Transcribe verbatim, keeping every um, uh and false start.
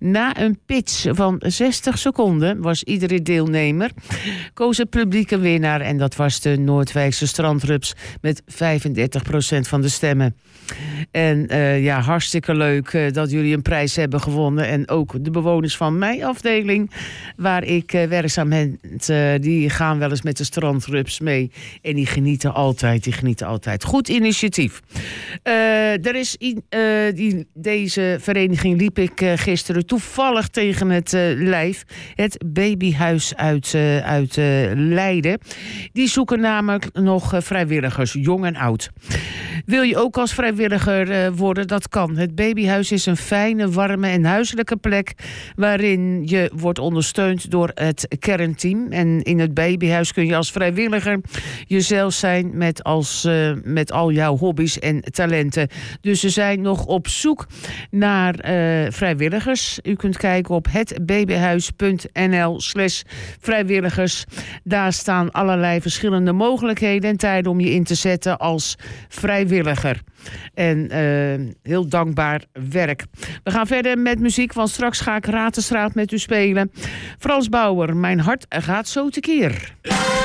Na een pitch van zestig seconden was iedere deelnemer koos het publiek een winnaar. En dat was de Noordwijkse strandrups met vijfendertig procent van de stemmen. En uh, ja, hartstikke leuk uh, dat jullie een prijs hebben gewonnen. En ook de bewoners van mijn afdeling, waar ik uh, werkzaam ben, uh, die gaan wel eens met de strandrups mee. En die genieten altijd, die genieten altijd. Goed initiatief. Uh, er is in, uh, die, deze vereniging liep ik uh, gisteren toevallig tegen het uh, lijf. Het babyhuis uit, uh, uit uh, Leiden. Die zoeken namelijk nog uh, vrijwilligers, jong en oud. Wil je ook als vrijwilliger uh, worden? Dat kan. Het babyhuis is een fijne, warme en huiselijke plek waarin je wordt ondersteund door het kernteam. En in het babyhuis kun je als vrijwilliger jezelf zijn met, als, uh, met al jouw hobby's en talenten. Dus ze zijn nog op zoek naar uh, vrijwilligers. U kunt kijken op hetbabyhuis.nl slash vrijwilligers. Daar staan allerlei verschillende mogelijkheden en tijden om je in te zetten als vrijwilliger. En uh, heel dankbaar werk. We gaan verder met muziek, want straks ga ik Ratenstraat met u spelen. Frans Bauer, Mijn hart gaat zo tekeer.